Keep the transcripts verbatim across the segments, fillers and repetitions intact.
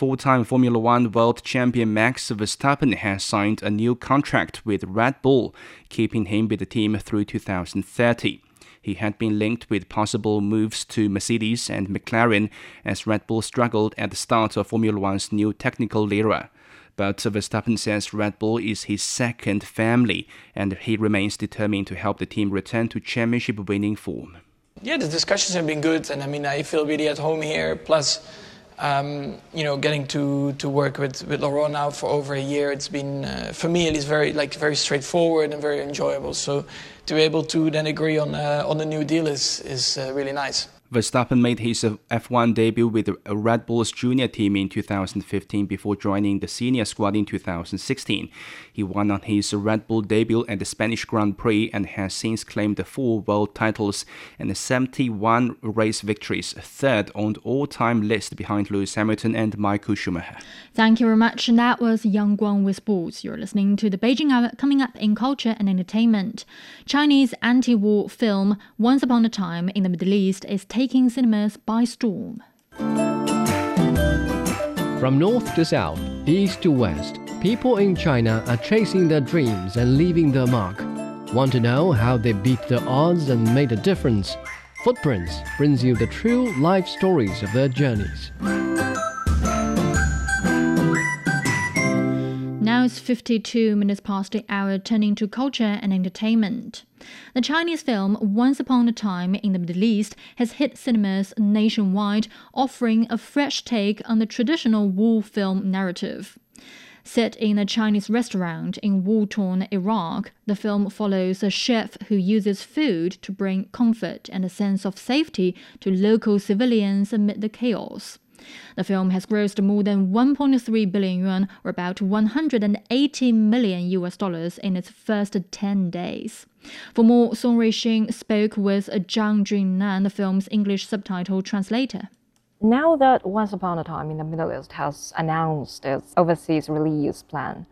Four-time Formula One world champion Max Verstappen has signed a new contract with Red Bull, keeping him with the team through two thousand thirty. He had been linked with possible moves to Mercedes and McLaren as Red Bull struggled at the start of Formula One's new technical era. But Verstappen says Red Bull is his second family, and he remains determined to help the team return to championship-winning form. Yeah, the discussions have been good, and I mean, I feel really at home here. Plus, um, you know, getting to, to work with, with Laurent now for over a year, it's been uh, for me at least very like very straightforward and very enjoyable. So, to be able to then agree on uh, on the new deal is is uh, really nice. Verstappen made his F one debut with Red Bull's junior team in two thousand fifteen before joining the senior squad in two thousand sixteen. He won on his Red Bull debut at the Spanish Grand Prix and has since claimed the four world titles and seventy-one race victories, third on the all-time list behind Lewis Hamilton and Michael Schumacher. Thank you very much. And that was Yang Guang with sports. You're listening to the Beijing Hour. Coming up in culture and entertainment, Chinese anti-war film Once Upon a Time in the Middle East is taking cinemas by storm. From north to south, east to west, people in China are chasing their dreams and leaving their mark. Want to know how they beat the odds and made a difference? Footprints brings you the true life stories of their journeys. Now it's fifty-two minutes past the hour, turning to culture and entertainment. The Chinese film Once Upon a Time in the Middle East has hit cinemas nationwide, offering a fresh take on the traditional war film narrative. Set in a Chinese restaurant in war-torn Iraq, the film follows a chef who uses food to bring comfort and a sense of safety to local civilians amid the chaos. The film has grossed more than one point three billion yuan, or about one hundred eighty million U S dollars in its first ten days. For more, Song Ruixing spoke with Zhang Junnan, the film's English subtitle translator. Now that Once Upon a Time in the Middle East has announced its overseas release plan,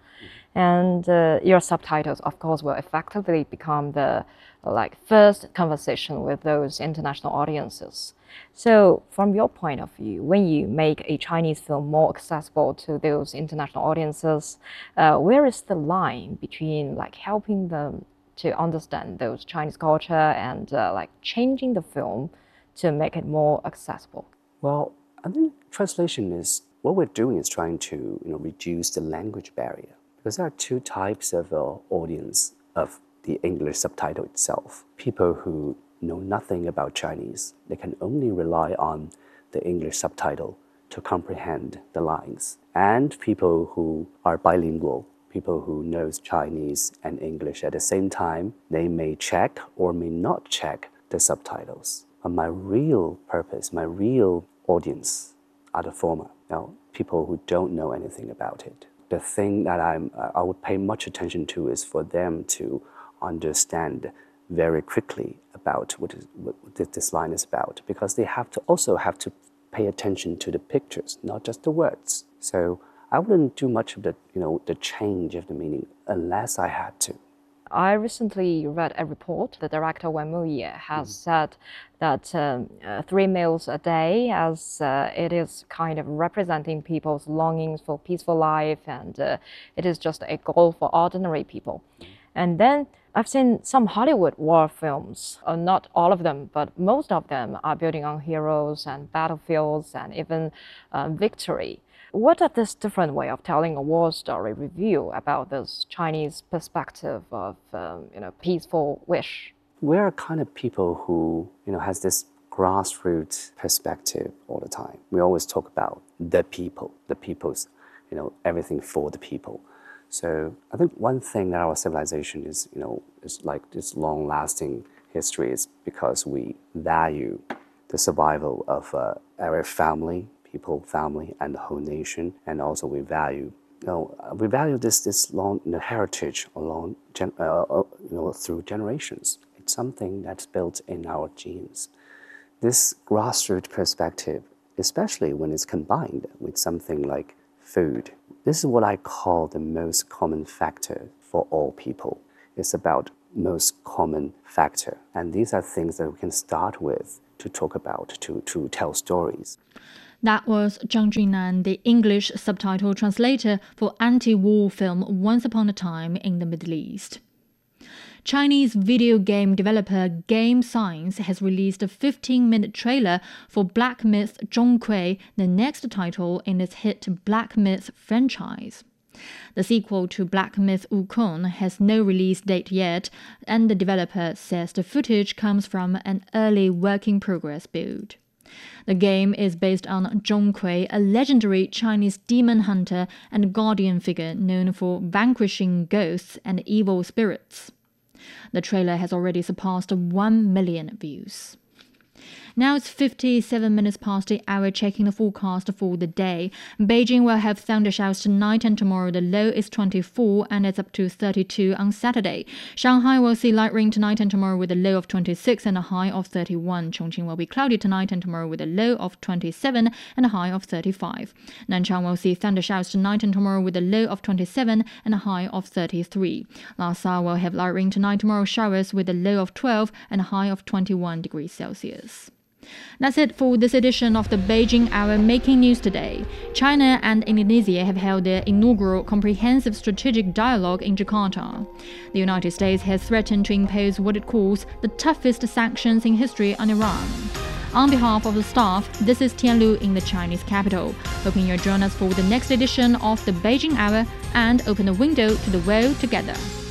and uh, your subtitles, of course, will effectively become the like first conversation with those international audiences. So, from your point of view, when you make a Chinese film more accessible to those international audiences, uh, where is the line between like helping them to understand those Chinese culture and uh, like changing the film to make it more accessible? Well, I think translation is what we're doing is trying to you know reduce the language barrier, because there are two types of uh, audience of the English subtitle itself. People who know nothing about Chinese, they can only rely on the English subtitle to comprehend the lines. And people who are bilingual, people who knows Chinese and English at the same time, they may check or may not check the subtitles. But my real purpose, my real audience are the former. Now, people who don't know anything about it. The thing that I'm, I would pay much attention to is for them to understand very quickly about what, is, what this line is about, because they have to also have to pay attention to the pictures, not just the words. So I wouldn't do much of the, you know, the change of the meaning unless I had to. I recently read a report. The director Wen Muye has mm-hmm. said that um, uh, three meals a day, as uh, it is kind of representing people's longings for peaceful life, and uh, it is just a goal for ordinary people. Mm-hmm. And then I've seen some Hollywood war films, uh, not all of them, but most of them are building on heroes and battlefields and even uh, victory. What does this different way of telling a war story reveal about this Chinese perspective of um, you know, peaceful wish? We're kind of people who you know has this grassroots perspective all the time. We always talk about the people, the people's, you know, everything for the people. So I think one thing that our civilization is, you know, is like this long-lasting history is because we value the survival of uh, our family, people, family, and the whole nation, and also we value, you know, we value this this long you know, heritage along, gen, uh, you know, through generations. It's something that's built in our genes. This grassroots perspective, especially when it's combined with something like food. This is what I call the most common factor for all people. It's about most common factor. And these are things that we can start with to talk about, to, to tell stories. That was Zhang Junnan, the English subtitle translator for anti-war film Once Upon a Time in the Middle East. Chinese video game developer Game Science has released a fifteen-minute trailer for Black Myth: Zhongkui, the next title in its hit Black Myth franchise. The sequel to Black Myth: Wukong has no release date yet, and the developer says the footage comes from an early work-in-progress build. The game is based on Zhongkui, a legendary Chinese demon hunter and guardian figure known for vanquishing ghosts and evil spirits. The trailer has already surpassed one million views. Now it's fifty-seven minutes past the hour, checking the forecast for the day. Beijing will have thunder showers tonight and tomorrow. The low is twenty-four and it's up to thirty-two on Saturday. Shanghai will see light rain tonight and tomorrow with a low of twenty-six and a high of thirty-one. Chongqing will be cloudy tonight and tomorrow with a low of twenty-seven and a high of thirty-five. Nanchang will see thunder showers tonight and tomorrow with a low of twenty-seven and a high of thirty-three. Lhasa will have light rain tonight, tomorrow showers with a low of twelve and a high of twenty-one degrees Celsius. That's it for this edition of the Beijing Hour Making News today. China and Indonesia have held their inaugural comprehensive strategic dialogue in Jakarta. The United States has threatened to impose what it calls the toughest sanctions in history on Iran. On behalf of the staff, this is Tian Lu in the Chinese capital, hoping you'll join us for the next edition of the Beijing Hour and open a window to the world together.